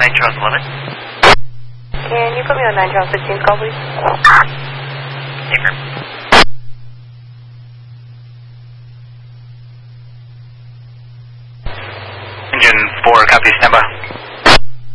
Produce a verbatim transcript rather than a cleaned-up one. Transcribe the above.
nine Charles eleven. Can you put me on nine Charles fifteen call, please? Paper. Engine four, copy, stand by.